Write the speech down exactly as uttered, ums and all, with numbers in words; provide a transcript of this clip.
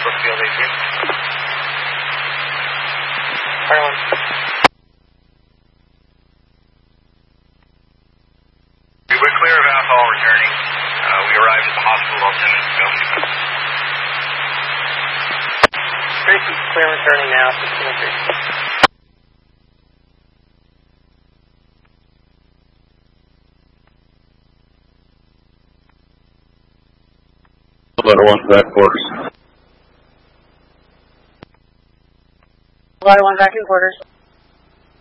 Brookfield eighteen. Ireland. We were clear of Athol returning. Uh, we arrived at the hospital about ten minutes ago. Tracy, clear returning now, sixteen oh three. Letter one back quarters. Letter one back in quarters.